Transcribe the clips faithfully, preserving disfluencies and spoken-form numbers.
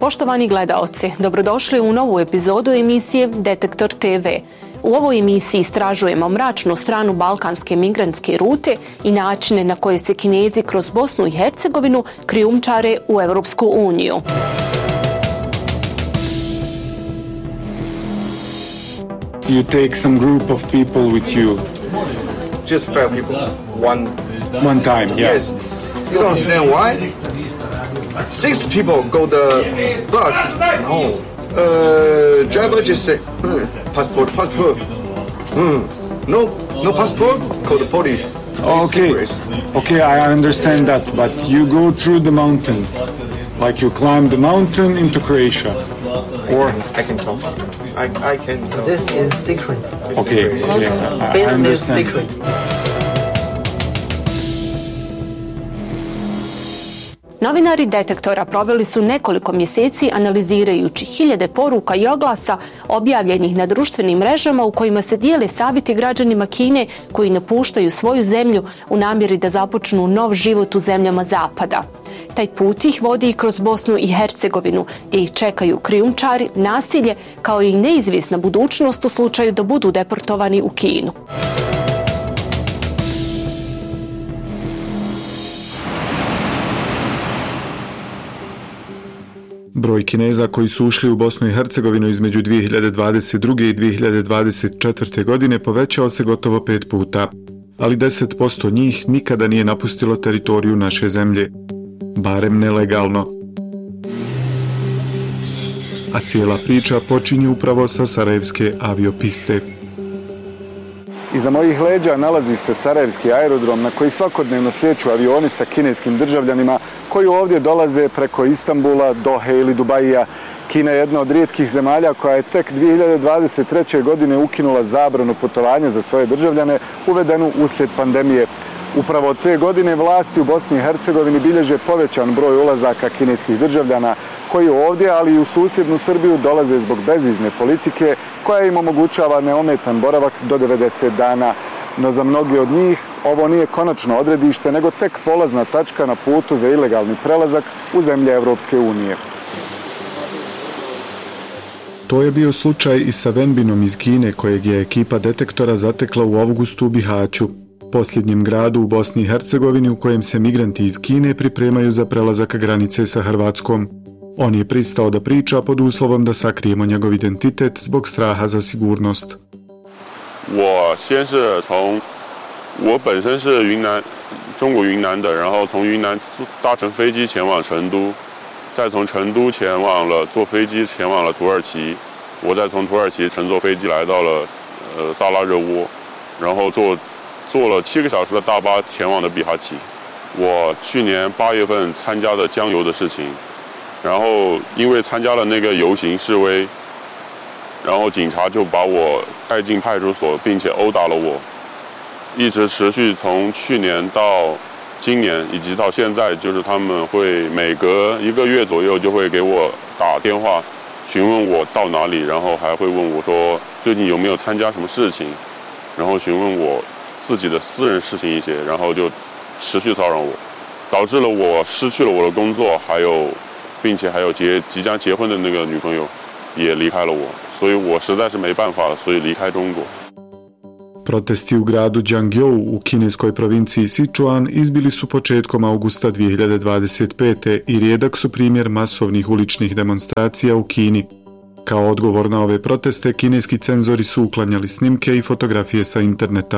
Poštovani gledaoci, dobrodošli u novu epizodu emisije Detektor te ve. U ovoj emisiji istražujemo mračnu stranu balkanske migrantske rute i načine na koje se Kinezi kroz Bosnu i Hercegovinu krijumčare u Europsku uniju. You take some group of people with you. Just five people. One. One time, yeah. Yes. You don't understand why? Six people go the bus. No. Uh, driver just say, hmm, passport, passport. Hmm. No, no passport. Call the police. Okay. Okay, I understand that, but you go through the mountains, like you climb the mountain into Croatia, or I can, I can talk. I, I can talk. This is secret. It's okay, secret. yeah, I, I Business understand. secret. Novinari Detektora proveli su nekoliko mjeseci analizirajući hiljade poruka i oglasa objavljenih na društvenim mrežama u kojima se dijele savjeti građanima Kine koji napuštaju svoju zemlju u namjeri da započnu nov život u zemljama zapada. Taj put ih vodi i kroz Bosnu i Hercegovinu, gdje ih čekaju krijumčari, nasilje, kao i neizvjesna budućnost u slučaju da budu deportovani u Kinu. Broj Kineza koji su ušli u Bosnu i Hercegovinu između dvije hiljade dvadeset druge i dvije hiljade dvadeset četvrte. godine povećao se gotovo pet puta, ali deset posto njih nikada nije napustilo teritoriju naše zemlje, barem nelegalno. A cijela priča počinje upravo sa sarajevske aviopiste. Iza mojih leđa nalazi se sarajevski aerodrom na koji svakodnevno slijeću avioni sa kineskim državljanima koji ovdje dolaze preko Istanbula, Dohe ili Dubaija. Kina je jedna od rijetkih zemalja koja je tek dvije hiljade dvadeset treće. godine ukinula zabranu putovanja za svoje državljane uvedenu uslijed pandemije. Upravo te godine vlasti u Bosni i Hercegovini bilježe povećan broj ulazaka kineskih državljana koji ovdje, ali i u susjednu Srbiju dolaze zbog bezvizne politike koja im omogućava neometan boravak do devedeset dana. No za mnogi od njih ovo nije konačno odredište, nego tek polazna tačka na putu za ilegalni prelazak u zemlje Europske unije. To je bio slučaj i sa Venbinom iz Kine, kojeg je ekipa Detektora zatekla u avgustu u Bihaću, posljednjem gradu u Bosni i Hercegovini u kojem se migranti iz Kine pripremaju za prelazak granice sa Hrvatskom. On je pristao da priča pod uslovom da sakrijemo njegov identitet zbog straha za sigurnost. 我先是从我本身是云南中国云南的，然后从云南搭乘飞机前往成都，再从成都前往了坐飞机前往了土耳其，我再从土耳其乘坐飞机来到了呃萨拉热窝，然后坐坐了七个小时的大巴前往的比哈奇。我去年八月份参加的江游的事情，然后因为参加了那个游行示威，然后警察就把我带进派出所，并且殴打了我，一直持续从去年到今年以及到现在，就是他们会每隔一个月左右就会给我打电话询问我到哪里，然后还会问我说最近有没有参加什么事情，然后询问我自己的私人事情一些，然后就持续骚扰我，导致了我失去了我的工作，还有并且还有结即将结婚的那个女朋友也离开了我，所以我实在是没办法了，所以离开中国。 Protesti u gradu Jiangyou u kineskoj provinciji Sichuan izbili su početkom avgusta dvije hiljade dvadeset pete. i rijedak su primjer masovnih uličnih demonstracija u Kini. Kao odgovor na ove proteste, kineski cenzori su uklanjali snimke i fotografije sa interneta.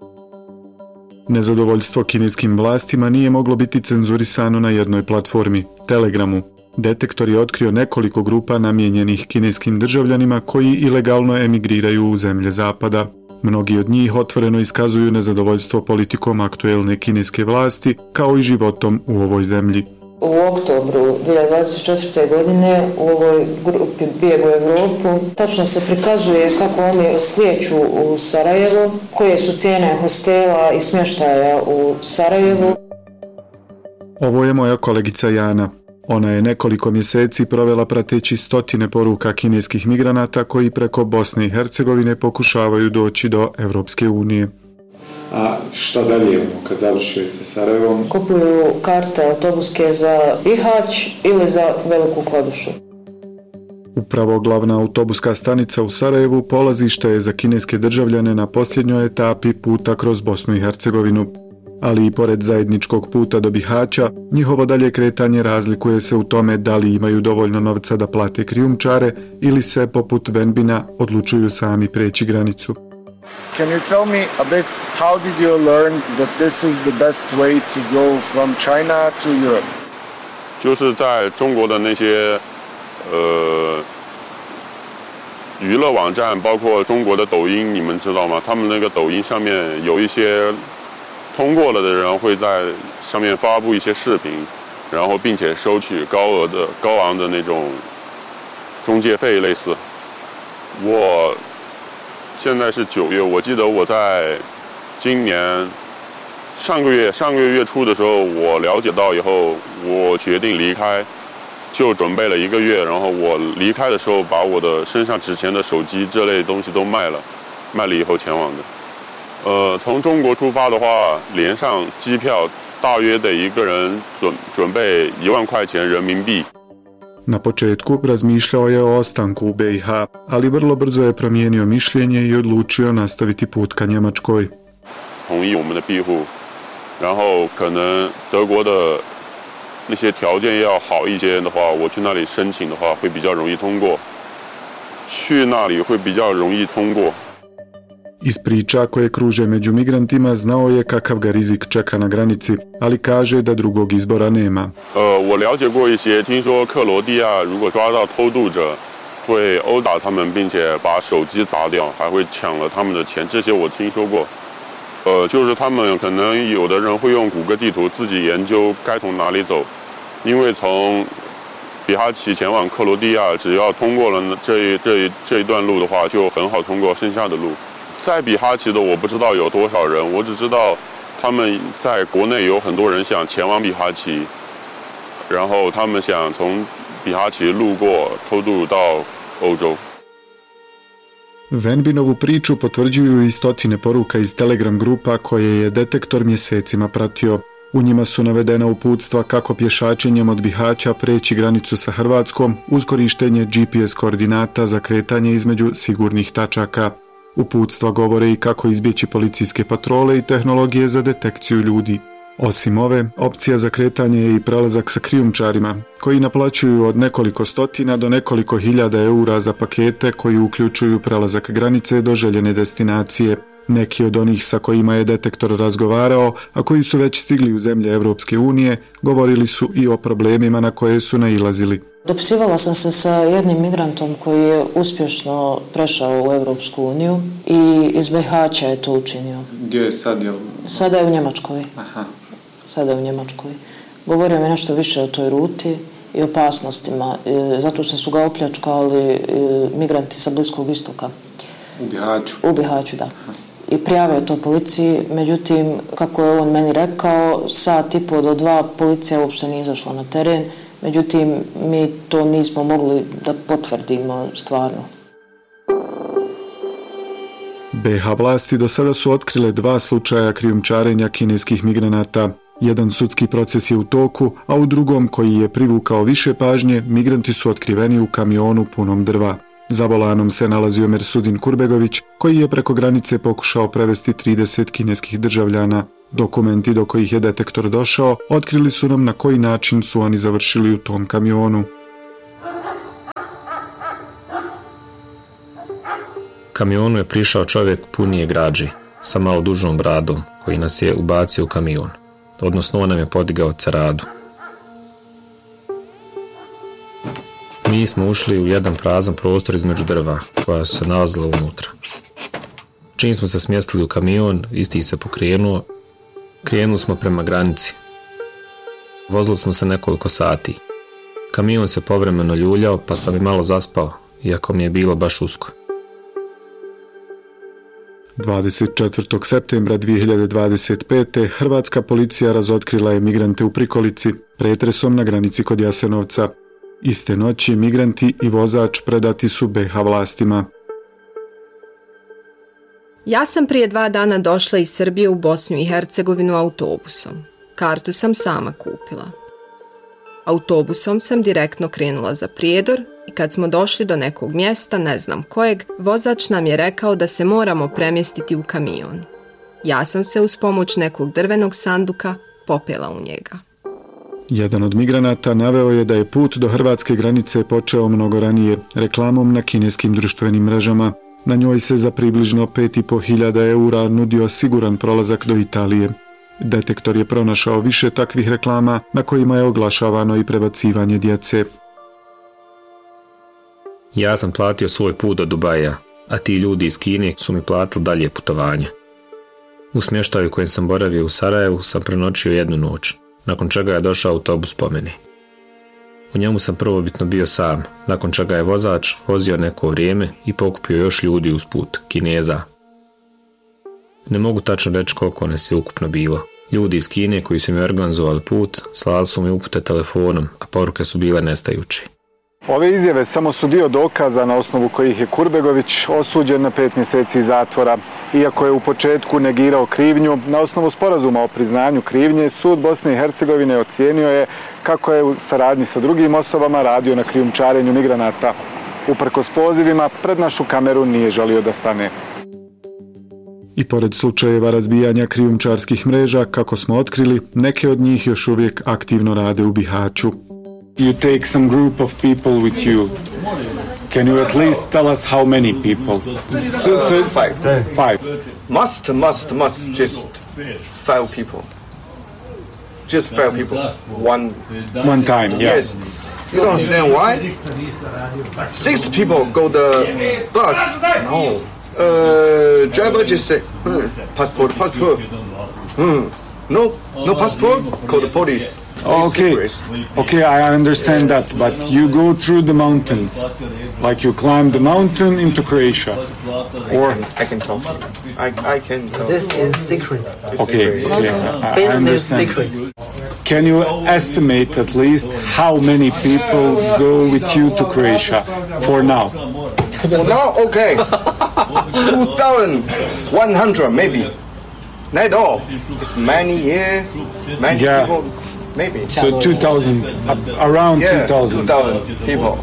Nezadovoljstvo kineskim vlastima nije moglo biti cenzurisano na jednoj platformi, Telegramu. Detektor je otkrio nekoliko grupa namijenjenih kineskim državljanima koji ilegalno emigriraju u zemlje zapada. Mnogi od njih otvoreno iskazuju nezadovoljstvo politikom aktuelne kineske vlasti, kao i životom u ovoj zemlji. U oktobru dvije hiljade dvadeset četvrte. godine u ovoj grupi Bijeg u Europu tačno se prikazuje kako oni slijeću u Sarajevo, koje su cijene hostela i smještaja u Sarajevu. Ovo je moja kolegica Jana. Ona je nekoliko mjeseci provela prateći stotine poruka kineskih migranata koji preko Bosne i Hercegovine pokušavaju doći do Europske unije. A šta dalje kad završe sa Sarajevom? Kupuju karte autobuske za Bihać ili za Veliku Kladušu. Upravo glavna autobuska stanica u Sarajevu polazište je za kineske državljane na posljednjoj etapi puta kroz Bosnu i Hercegovinu. Ali i pored zajedničkog puta do Bihaća, njihovo dalje kretanje razlikuje se u tome da li imaju dovoljno novca da plate krijumčare ili se, poput Venbina, odlučuju sami preći granicu. Can you tell me a bit how did you learn that this is the best way to go from China to Europe? 就是在中国的那些呃娱乐网站，包括中国的抖音，你们知道吗？他们那个抖音上面有一些通过了的人会在上面发布一些视频，然后并且收取高额的、高昂的那种中介费，类似。我现在是九月，我记得我在今年上个月上个月月初的时候，我了解到以后，我决定离开，就准备了一个月。然后我离开的时候，把我的身上值钱的手机这类东西都卖了，卖了以后前往的。呃，从中国出发的话，连上机票大约得一个人准准备一万块钱人民币。 Na početku razmišljao je o ostanku u B i H, ali vrlo brzo je promijenio mišljenje i odlučio nastaviti put ka Njemačkoj. 同意我们的庇护，然后可能德国的那些条件要好一些的话，我去那里申请的话会比较容易通过。去那里会比较容易通过。 Iz priča koje kruže među migrantima znao je kakav ga rizik čeka na granici, ali kaže da drugog izbora nema. 呃，我了解过一些，听说克罗地亚如果抓到偷渡者，会殴打他们，并且把手机砸掉，还会抢了他们的钱，这些我听说过。呃，就是他们可能有的人会用谷歌地图自己研究该从哪里走，因为从比哈奇前往克罗地亚，只要通过了这一这一这一段路的话，就很好通过剩下的路。 在比哈奇的我不知道有多少人，我只知道他们在国内有很多人想前往比哈奇，然后他们想从比哈奇路过偷渡到欧洲。 Venbinovu priču potvrđuju i stotine poruka iz Telegram grupa koje je detektor mjesecima pratio. U njima su navedena uputstva kako pješačenjem od Bihaća preći granicu sa Hrvatskom uz korištenje G P S koordinata za kretanje između sigurnih tačaka. Uputstva govore i kako izbjeći policijske patrole i tehnologije za detekciju ljudi. Osim ove, opcija za kretanje je i prelazak sa krijumčarima, koji naplaćuju od nekoliko stotina do nekoliko hiljada eura za pakete koji uključuju prelazak granice do željene destinacije. Neki od onih sa kojima je detektor razgovarao, a koji su već stigli u zemlje Evropske unije, govorili su i o problemima na koje su nailazili. Dopisivala sam se sa jednim migrantom koji je uspješno prešao u Evropsku uniju i iz Bihaća je to učinio. Gdje je sad? Jel? Sada je u Njemačkoj. Aha. Sada je u Njemačkoj. Govorio mi nešto više o toj ruti i opasnostima, zato što su ga opljačkali migranti sa Bliskog istoka. U Bihaću? U Bihaću, da. I prijavio to policiji, međutim, kako je on meni rekao, sat i po do dva policija uopšte nije izašla na teren, međutim, mi to nismo mogli da potvrdimo stvarno. B i H vlasti do sada su otkrile dva slučaja krijumčarenja kineskih migranata. Jedan sudski proces je u toku, a u drugom, koji je privukao više pažnje, migranti su otkriveni u kamionu punom drva. Za volanom se nalazio Mersudin Kurbegović, koji je preko granice pokušao prevesti trideset kineskih državljana. Dokumenti do kojih je detektor došao otkrili su nam na koji način su oni završili u tom kamionu. Kamionu je prišao čovjek punije građi, sa malo dužom bradom, koji nas je ubacio u kamion, odnosno on nam je podigao ceradu. Mi smo ušli u jedan prazan prostor između drva, koja su se nalazila unutra. Čim smo se smjestili u kamion, isti se pokrenuo. Krenuli smo prema granici. Vozili smo se nekoliko sati. Kamion se povremeno ljuljao, pa sam i malo zaspao, iako mi je bilo baš usko. dvadeset četvrtog septembra dvije hiljade dvadeset pete. hrvatska policija razotkrila je migrante u Prikolici pretresom na granici kod Jasenovca. Iste noći migranti i vozač predati su B i H vlastima. Ja sam prije dva dana došla iz Srbije u Bosnu i Hercegovinu autobusom. Kartu sam sama kupila. Autobusom sam direktno krenula za Prijedor I kad smo došli do nekog mjesta, ne znam kojeg, vozač nam je rekao da se moramo premjestiti u kamion. Ja sam se uz pomoć nekog drvenog sanduka popela u njega. Jedan od migranata naveo je da je put do hrvatske granice počeo mnogo ranije, reklamom na kineskim društvenim mrežama. Na njoj se za približno pet i po hiljada eura nudio siguran prolazak do Italije. Detektor je pronašao više takvih reklama na kojima je oglašavano i prebacivanje djece. Ja sam platio svoj put do Dubaja, a ti ljudi iz Kine su mi platili dalje putovanje. U smještaju kojem sam boravio u Sarajevu sam prenoćio jednu noć, nakon čega je došao autobus po meni. U njemu sam prvobitno bio sam, nakon čega je vozač vozio neko vrijeme i pokupio još ljudi uz put, Kineza. Ne mogu tačno reći koliko nas je ukupno bilo. Ljudi iz Kine koji su mi organizovali put, slali su mi upute telefonom, a poruke su bile nestajući. Ove izjave samo su dio dokaza na osnovu kojih je Kurbegović osuđen na pet mjeseci zatvora. Iako je u početku negirao krivnju, na osnovu sporazuma o priznanju krivnje, sud Bosne i Hercegovine ocijenio je kako je u saradnji sa drugim osobama radio na krijumčarenju migranata. Uprkos pozivima, pred našu kameru nije želio da stane. I pored slučajeva razbijanja krijumčarskih mreža, kako smo otkrili, neke od njih još uvijek aktivno rade u Bihaću. You take some group of people with you. Can you at least tell us how many people? So, so five. Five. Must, must, must. Just five people. Just five people. One. One time. Yeah. Yes. You don't understand why? Six people go the bus. No. Uh, driver just say, hmm, passport, passport. Hmm. No, no passport. Call the police. Okay, okay, I understand that, but you go through the mountains, like you climb the mountain into Croatia, or I can, I can talk. I I can. Talk. This is secret. Okay, yeah, I, I understand. Secret. Can you estimate at least how many people go with you to Croatia for now? For now, okay, two thousand one hundred maybe. Not all. It's many here, many Yeah. people. Maybe. So two thousand, around Yeah, two thousand. two thousand people.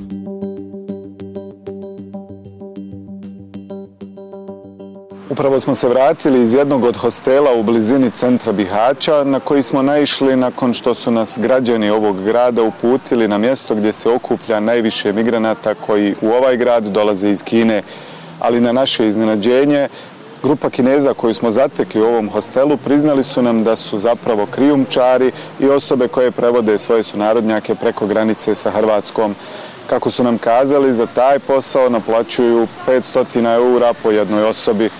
Upravo smo se vratili iz jednog od hostela u blizini centra Bihaća, na koji smo naišli nakon što su nas građani ovog grada uputili na mjesto gdje se okuplja najviše migranata koji u ovaj grad dolaze iz Kine. Ali na naše iznenađenje, grupa Kineza koju smo zatekli u ovom hostelu priznali su nam da su zapravo krijumčari i osobe koje prevode svoje sunarodnjake preko granice sa Hrvatskom. Kako su nam kazali, za taj posao naplaćuju petsto eura po jednoj osobi.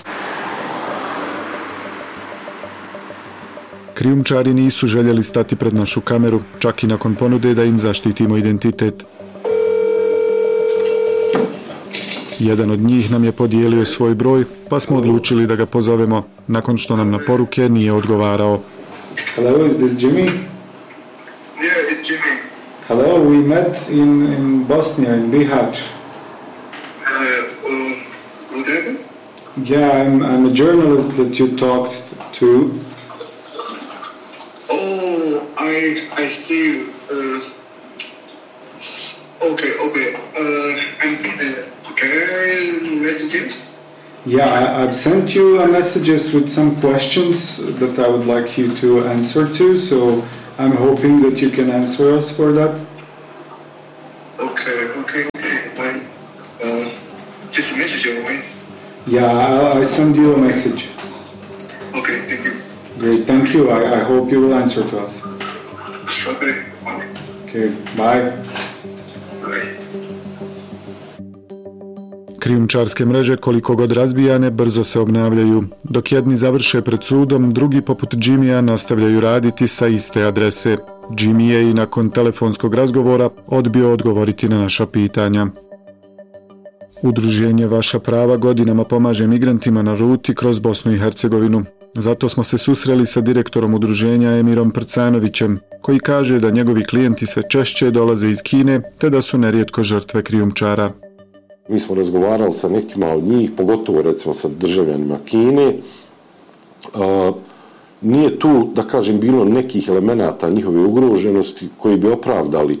Krijumčari nisu željeli stati pred našu kameru, čak i nakon ponude da im zaštitimo identitet. Jedan od njih nam je podijelio svoj broj, pa smo odlučili da ga pozovemo, nakon što nam na poruke nije odgovarao. Hello, is this Jimmy? Yeah, it's Jimmy. Hello, we met in, in Bosnia, in Bihać. Uh, um, what happened? Yeah, I'm, I'm a journalist that you talked to. Oh, I I see. Uh, okay, okay. Uh, and uh, can I messages? Yeah, I, I've sent you a messages with some questions that I would like you to answer to, so I'm hoping that you can answer us for that. Okay, okay, okay. Fine. Uh, just a message, right? Yeah, I, I send you a message. Okay, thank you. Great, thank you. I, I hope you will answer to us. Okay, bye. Okay, bye. Bye. Krijumčarske mreže, koliko god razbijane, brzo se obnavljaju. Dok jedni završe pred sudom, drugi poput Jimmya nastavljaju raditi sa iste adrese. Jimmy je i nakon telefonskog razgovora odbio odgovoriti na naša pitanja. Udruženje Vaša prava godinama pomaže migrantima na ruti kroz Bosnu i Hercegovinu. Zato smo se susreli sa direktorom udruženja Emirom Prcanovićem, koji kaže da njegovi klijenti sve češće dolaze iz Kine, te da su nerijetko žrtve krijumčara. Mi smo razgovarali sa nekima od njih, pogotovo recimo sa državljanima Kine. A, nije tu, da kažem, bilo nekih elemenata njihove ugroženosti koji bi opravdali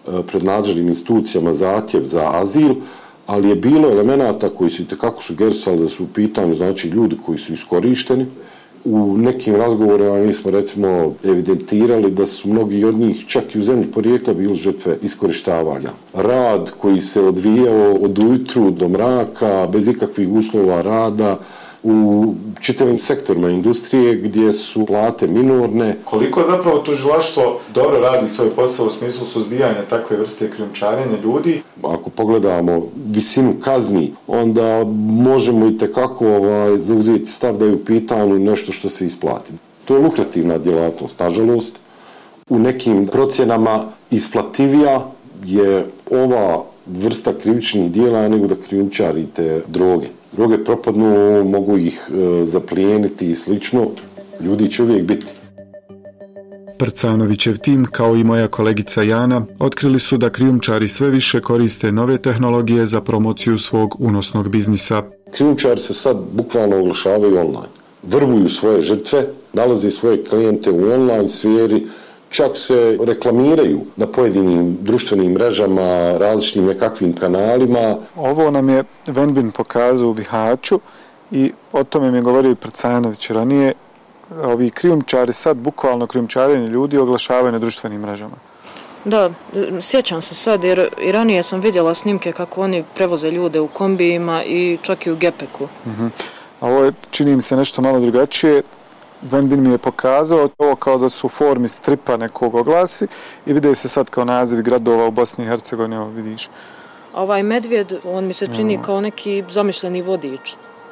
pred nadležnim institucijama zahtjev za azil, ali je bilo elemenata koji su itekako sugerisali da su u pitanju, znači, ljudi koji su iskorišteni. U nekim razgovorima mi smo, recimo, evidentirali da su mnogi od njih čak i u zemlji porijekla bili žrtve iskorištavanja. Rad koji se odvijao od ujutru do mraka, bez ikakvih uslova rada, u čitavim sektorima industrije gdje su plate minorne. Koliko zapravo tužilaštvo dobro radi svoj posao u smislu suzbijanja takve vrste krijumčarenja ljudi? Ako pogledamo visinu kazni, onda možemo itekako ovaj, zauzeti stav da je u pitanju nešto što se isplati. To je lukrativna djelatnost, nažalost. U nekim procjenama isplativija je ova vrsta krivičnih djela nego da krijumčarite droge. Droge propadnu, mogu ih e, zaplijeniti i slično. Ljudi će uvijek biti. Prcanovićev tim, kao i moja kolegica Jana, otkrili su da krijumčari sve više koriste nove tehnologije za promociju svog unosnog biznisa. Krijumčari se sad bukvalno oglašavaju online. Vrbuju svoje žrtve, nalaze svoje klijente u online sferi, čak se reklamiraju na pojedinim društvenim mrežama, različitim nekakvim kanalima. Ovo nam je Venbin pokazao u Bihaću i o tome mi je govorio i Prcanović ranije. Ovi krijumčari sad, bukvalno krijumčarenje ljudi, oglašavaju na društvenim mrežama. Da, sjećam se sad jer i ranije sam vidjela snimke kako oni prevoze ljude u kombijima i čak i u gepeku. Uh-huh. A ovo je, čini mi se, nešto malo drugačije. Venbin mi je pokazao ovo kao da su u formi stripa nekog oglasi i vide se sad kao nazivi gradova u Bosni i Hercegovini, ovo vidiš. Ovaj medvjed, on mi se čini kao neki zamišljeni vodič.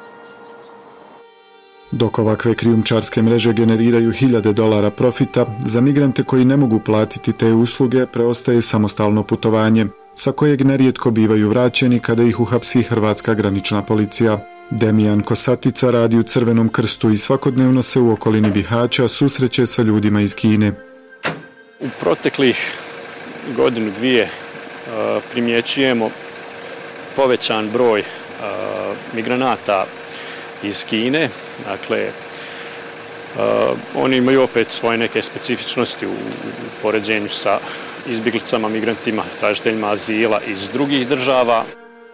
Dok ovakve krijumčarske mreže generiraju hiljade dolara profita, za migrante koji ne mogu platiti te usluge preostaje samostalno putovanje, sa kojeg nerijetko bivaju vraćeni kada ih uhapsi hrvatska granična policija. Demijan Kosatica radi u Crvenom krstu i svakodnevno se u okolini Bihaća susreće sa ljudima iz Kine. U proteklih godinu dvije primjećujemo povećan broj migranata iz Kine. Dakle, oni imaju opet svoje neke specifičnosti u poređenju sa izbjeglicama, migrantima, tražiteljima azila iz drugih država.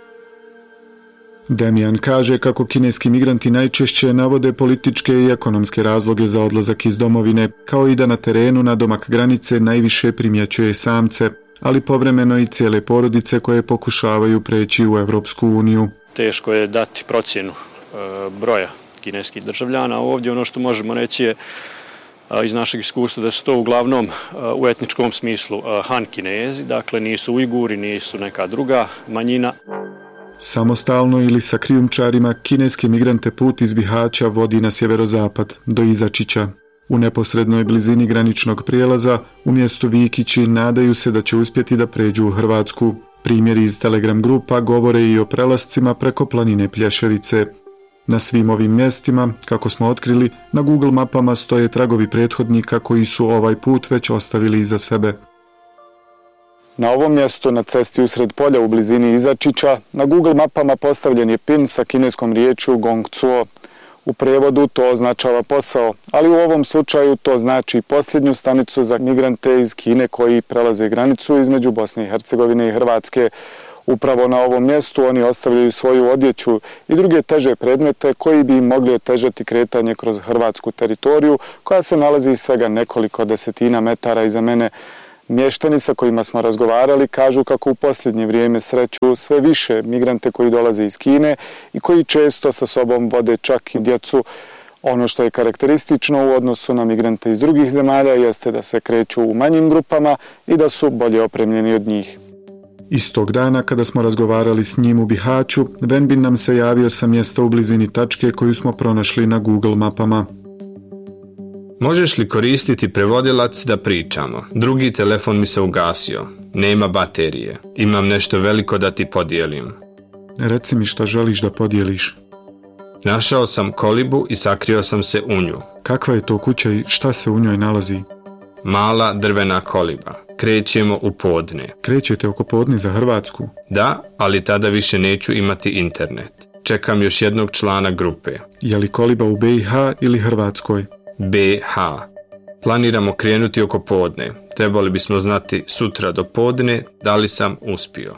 Demijan kaže kako kineski migranti najčešće navode političke i ekonomske razloge za odlazak iz domovine, kao i da na terenu na domak granice najviše primjećuje samce, ali povremeno i cijele porodice koje pokušavaju preći u Evropsku uniju. Teško je dati procjenu e, broja kineskih državljana. Ovdje ono što možemo reći je e, iz našeg iskustva da su to uglavnom e, u etničkom smislu e, Han Kinezi, dakle nisu Ujguri, nisu neka druga manjina. Samostalno ili sa krijumčarima, kineske migrante put iz Bihaća vodi na sjeverozapad, do Izačića. U neposrednoj blizini graničnog prijelaza, u mjestu Vikići, nadaju se da će uspjeti da pređu u Hrvatsku. Primjeri iz Telegram grupa govore i o prelascima preko planine Plješevice. Na svim ovim mjestima, kako smo otkrili, na Google mapama stoje tragovi prethodnika koji su ovaj put već ostavili iza sebe. Na ovom mjestu, na cesti usred polja u blizini Izačića, na Google mapama postavljen je pin sa kineskom riječju Gong Cuo. U prijevodu to označava posao, ali u ovom slučaju to znači posljednju stanicu za migrante iz Kine koji prelaze granicu između Bosne i Hercegovine i Hrvatske. Upravo na ovom mjestu oni ostavljaju svoju odjeću i druge teže predmete koji bi im mogli otežati kretanje kroz hrvatsku teritoriju koja se nalazi svega nekoliko desetina metara iza mene. Mještani sa kojima smo razgovarali kažu kako u posljednje vrijeme sreću sve više migrante koji dolaze iz Kine i koji često sa sobom vode čak i djecu. Ono što je karakteristično u odnosu na migrante iz drugih zemalja jeste da se kreću u manjim grupama i da su bolje opremljeni od njih. Istog dana kada smo razgovarali s njim u Bihaću, Venbin nam se javio sa mjesta u blizini tačke koju smo pronašli na Google mapama. Možeš li koristiti prevodilac da pričamo? Drugi telefon mi se ugasio. Nema baterije. Imam nešto veliko da ti podijelim. Reci mi šta želiš da podijeliš. Našao sam kolibu i sakrio sam se u nju. Kakva je to kuća i šta se u njoj nalazi? Mala drvena koliba. Krećemo u podne. Krećete oko podne za Hrvatsku? Da, ali tada više neću imati internet. Čekam još jednog člana grupe. Je li koliba u B i H ili Hrvatskoj? B H. Planiramo krenuti oko podne. Trebali bismo znati sutra do podne da li sam uspio.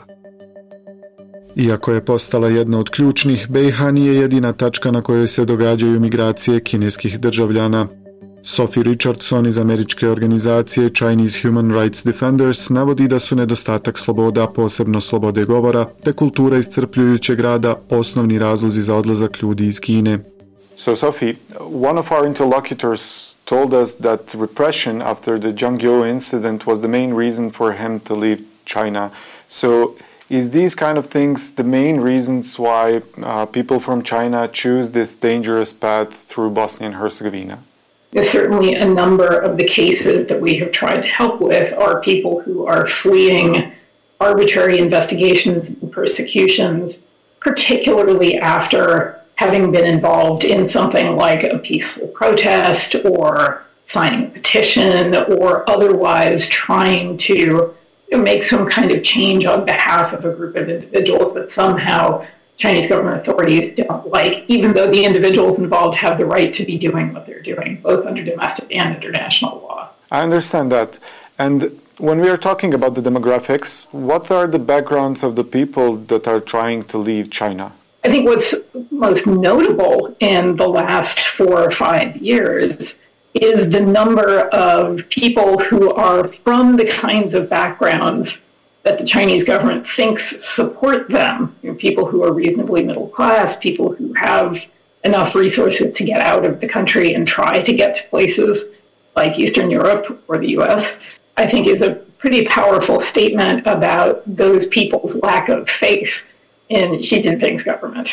Iako je postala jedna od ključnih, B i H nije jedina tačka na kojoj se događaju migracije kineskih državljana. Sophie Richardson iz američke organizacije Chinese Human Rights Defenders navodi da su nedostatak sloboda, posebno slobode govora, te kultura iscrpljujućeg rada osnovni razlozi za odlazak ljudi iz Kine. So, Sophie, one of our interlocutors told us that repression after the Jiangyou incident was the main reason for him to leave China. So, is these kind of things the main reasons why uh, people from China choose this dangerous path through Bosnia and Herzegovina? There's certainly a number of the cases that we have tried to help with are people who are fleeing arbitrary investigations and persecutions, particularly after having been involved in something like a peaceful protest or signing a petition or otherwise trying to make some kind of change on behalf of a group of individuals that somehow Chinese government authorities don't like, even though the individuals involved have the right to be doing what they're doing, both under domestic and international law. I understand that. And when we are talking about the demographics, what are the backgrounds of the people that are trying to leave China? I think what's most notable in the last four or five years is the number of people who are from the kinds of backgrounds that the Chinese government thinks support them. You know, people who are reasonably middle class, people who have enough resources to get out of the country and try to get to places like Eastern Europe or the U S, I think is a pretty powerful statement about those people's lack of faith in Xi Jinping's government.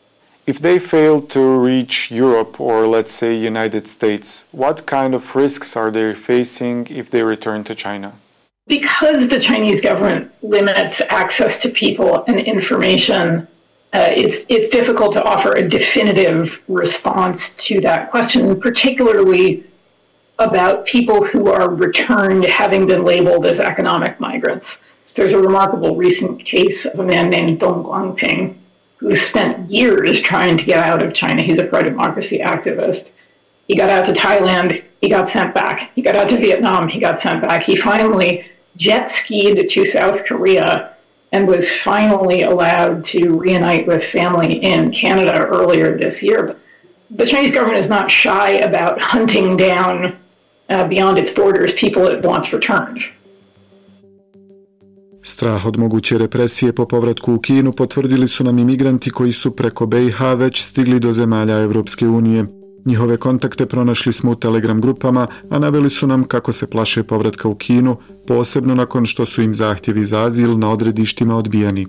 If they fail to reach Europe or, let's say, United States, what kind of risks are they facing if they return to China? Because the Chinese government limits access to people and information, uh, it's, it's difficult to offer a definitive response to that question, particularly about people who are returned having been labeled as economic migrants. There's a remarkable recent case of a man named Dong Guangping who spent years trying to get out of China. He's a pro-democracy activist. He got out to Thailand, he got sent back. He got out to Vietnam, he got sent back. He finally jet skied to South Korea and was finally allowed to reunite with family in Canada earlier this year. The Chinese government is not shy about hunting down uh, beyond its borders people it wants returned. Strah od moguće represije po povratku u Kinu potvrdili su nam imigranti koji su preko B i H već stigli do zemalja Evropske unije. Njihove kontakte pronašli smo u Telegram grupama, a naveli su nam kako se plaše povratka u Kinu, posebno nakon što su im zahtjevi za azil na odredištima odbijani.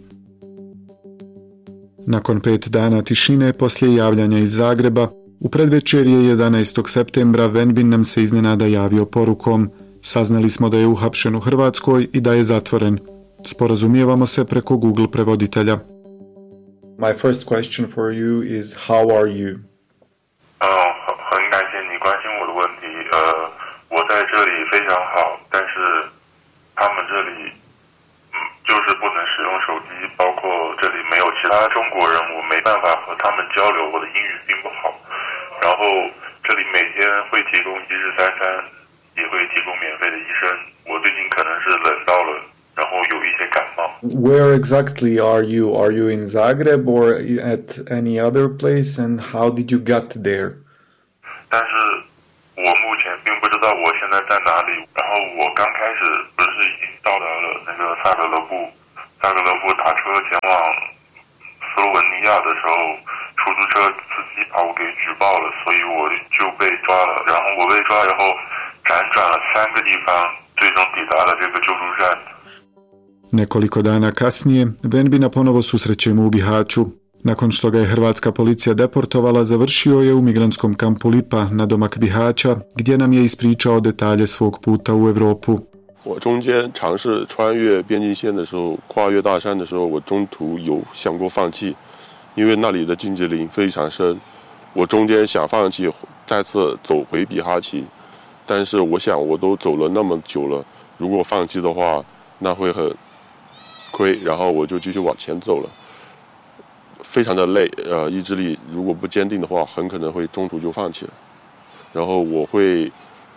Nakon pet dana tišine poslije javljanja iz Zagreba, u predvečerje jedanaestog septembra Venbin nam se iznenada javio porukom. Saznali smo da je uhapšen u Hrvatskoj i da je zatvoren. Sporazumijevamo se preko Google prevoditelja. My first question for you is how are you? 呃，很很感谢你关心我的问题。呃，我在这里非常好，但是他们这里，嗯，就是不能使用手机，包括这里没有其他中国人，我没办法和他们交流，我的英语并不好。然后这里每天会提供一日三餐，也会提供免费的医生。我最近可能是冷到了，然后有一些感冒。 Where exactly are you? Are you in Zagreb or at any other place? And how did you get there? 但是我目前并不知道我现在在哪里。然后我刚开始不是已经到达了那个萨格勒布，萨格勒布打车前往斯洛文尼亚的时候，出租车司机把我给举报了，所以我就被抓了。然后我被抓以后，辗转了三个地方，最终抵达了这个救助站。 Nekoliko dana kasnije, Venbina ponovo susrećemo u Bihaću. Nakon što ga je hrvatska policija deportovala, završio je u migrantskom kampu Lipa na domak Bihaća, gdje nam je ispričao detalje svog puta u Evropu. 我中间尝试穿越边境线的时候，跨越大山的时候，我中途有想过放弃，因为那里的禁止林非常深。我中间想放弃，再次走回比哈奇，但是我想我都走了那么久了，如果放弃的话，那会很亏，然后我就继续往前走了，非常的累，呃，意志力如果不坚定的话，很可能会中途就放弃了。然后我会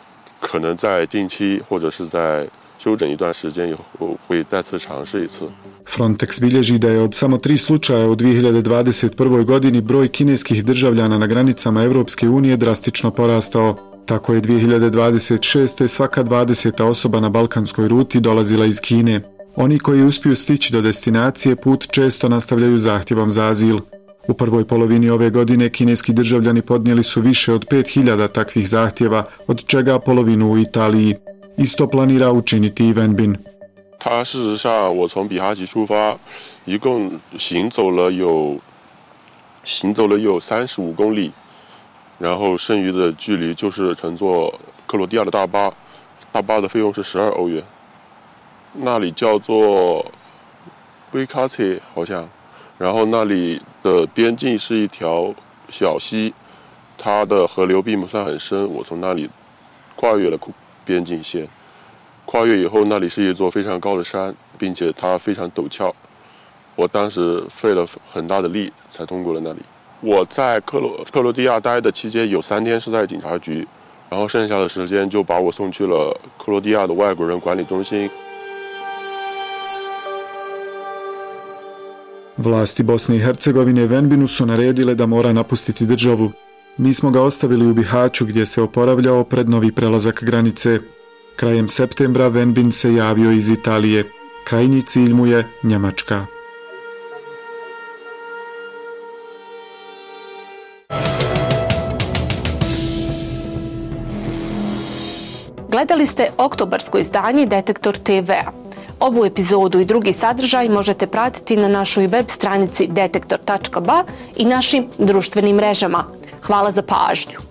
可能在定期或者是在休整一段时间以后会再次尝试一次。 Frontex bilježi da je od samo tri slučaja u dvije hiljade dvadeset prve. godini broj kineskih državljana na granicama Evropske unije drastično porastao. Tako je dvije hiljade dvadeset šeste. svaka dvadeseta osoba na balkanskoj ruti dolazila iz Kine. Oni koji uspiju stići do destinacije put često nastavljaju zahtjevom za azil. U prvoj polovini ove godine kineski državljani podnijeli su više od pet hiljada takvih zahtjeva, od čega polovinu u Italiji. Isto planira učiniti i Wenbin. 他事实上，我从比哈奇出发，一共行走了有行走了有三十五公里，然后剩余的距离就是乘坐克罗地亚的大巴，大巴的费用是十二欧元。那里叫做威卡切，好像，然后那里的边境是一条小溪，它的河流并不算很深，我从那里跨越了边境线。 跨越以后，那里是一座非常高的山，并且它非常陡峭。我当时费了很大的力才通过了那里。我在克罗克罗地亚待的期间，有三天是在警察局，然后剩下的时间就把我送去了克罗地亚的外国人管理中心。 Vlasti Bosne i Hercegovine Wenbinu su naredile da mora napustiti državu. Mi smo ga ostavili u Bihaću gdje se oporavljao pred novi prelazak granice. Krajem septembra Wenbin se javio iz Italije. Krajnji cilj mu je Njemačka. Gledali ste oktobarsko izdanje Detektor te ve. Ovu epizodu i drugi sadržaj možete pratiti na našoj web stranici detektor tačka ba i našim društvenim mrežama. Hvala za pažnju.